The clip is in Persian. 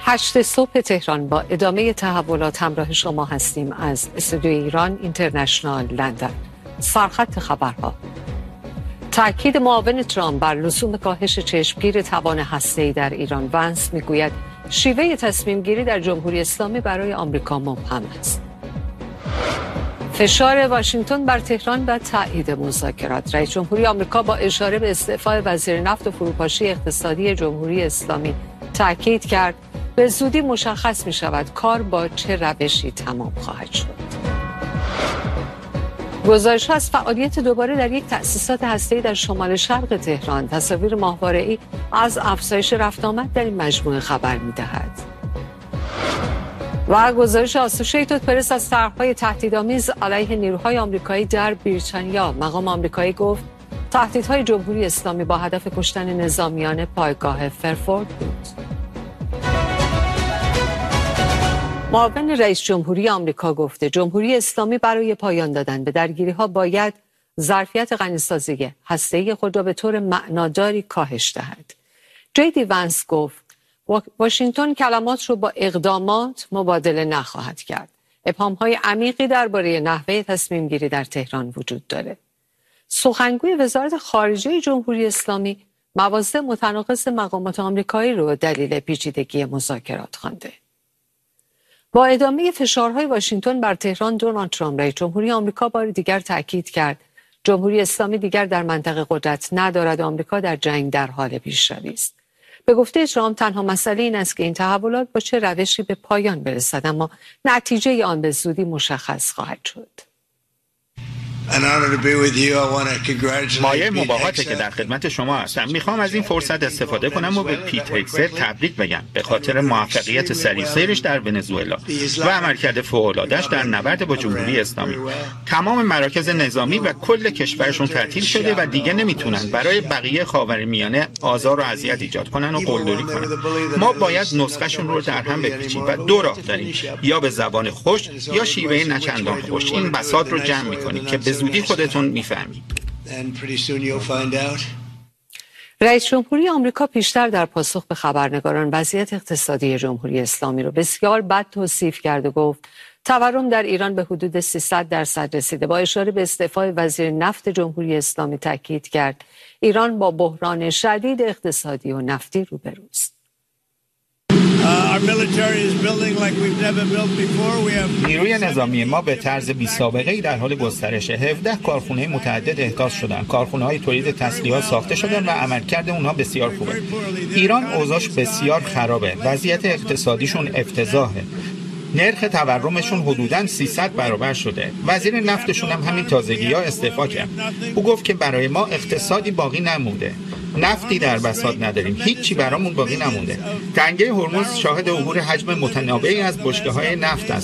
8 صبح تهران با ادامه تحولات همراه شما هستیم از استودیوی ایران اینترنشنال لندن. سرخط خبرها: تأکید معاون ترامپ بر لزوم کاهش چشمگیر توان هسته‌ای در ایران. ونس میگوید شیوه تصمیم گیری در جمهوری اسلامی برای آمریکا مبهم است. فشار واشنگتن بر تهران و تایید مذاکرات. رئیس جمهوری آمریکا با اشاره به استعفای وزیر نفت و فروپاشی اقتصادی جمهوری اسلامی تأکید کرد به زودی مشخص می شود کار با چه روشی تمام خواهد شد. گزارش از فعالیت دوباره در یک تأسیسات هسته‌ای در شمال شرق تهران. تصاویر ماهواره‌ای از افزایش رفت آمد در این مجموعه خبر می دهد. و گزارش آسوشیتد پرس از طرح‌های تهدیدآمیز علیه نیروهای آمریکایی در بریتانیا. مقام آمریکایی گفت تهدیدهای جمهوری اسلامی با هدف کشتن نظامیان پایگاه فرفورد بود. معاون رئیس جمهوری آمریکا گفته جمهوری اسلامی برای پایان دادن به درگیری‌ها باید ظرفیت غنی‌سازی هسته‌ای خود را به طور معناداری کاهش دهد. جی.دی. ونس گفت واشنگتن کلمات رو با اقدامات مبادله نخواهد کرد. ابهام‌های عمیقی درباره نحوه تصمیم گیری در تهران وجود داره. سخنگوی وزارت خارجه جمهوری اسلامی مواضع متناقض مقامات آمریکایی رو دلیل پیچیدگی مذاکرات خوانده. با ادامه فشارهای واشنگتن بر تهران، دونالد ترامپ رئیس جمهوری آمریکا بار دیگر تاکید کرد جمهوری اسلامی دیگر در منطقه قدرت ندارد. آمریکا در جنگ در حال پیشروی است. به گفته ترامپ تنها مسئله این است که این تحولات با چه روشی به پایان برسد، اما نتیجه آن به زودی مشخص خواهد شد. مایه مباهاته که در خدمت شما هستم. میخوام از این فرصت استفاده کنم و به پیت هگست تبریک بگم به خاطر موفقیت سریع سیرش در ونزوئلا و عملکرد فوق‌العاده‌اش در نبرد با جمهوری اسلامی. تمام مراکز نظامی و کل کشورشون تعطیل شده و دیگه نمیتونن برای بقیه خاورمیانه آزار و اذیت ایجاد کنن و قلدری کنن. ما باید نسخه‌شون رو در هم بپیچیم و دو راه داریم: یا به زبان خوش یا شیوه نچندان خوش. این بساط رو جمع می‌کنیم که به زودی خودتون میفهمید. رئیس جمهوری آمریکا پیشتر در پاسخ به خبرنگاران وضعیت اقتصادی جمهوری اسلامی رو بسیار بد توصیف کرد و گفت تورم در ایران به حدود 300% رسیده. با اشاره به استعفای وزیر نفت جمهوری اسلامی تاکید کرد ایران با بحران شدید اقتصادی و نفتی روبروست. نیروی نظامی ما به طرز بی‌سابقه‌ای در حال گسترش. 17 کارخانه متعدد احداث شدن. کارخانه‌های تولید تسلیحات ساخته شدن و عملکرد اونها بسیار خوبه. ایران اوضاعش بسیار خرابه. وضعیت اقتصادیشون افتضاحه. نرخ تورمشون حدوداً 300 برابر شده. وزیر نفتشون هم همین تازگی‌ها استعفا کرد. او گفت که برای ما اقتصادی باقی نمونده. نفتی در بساط نداریم. هیچی برامون باقی نمونده. تنگه هرمز شاهد عبور حجم متناوبی از بشکه‌های نفت است.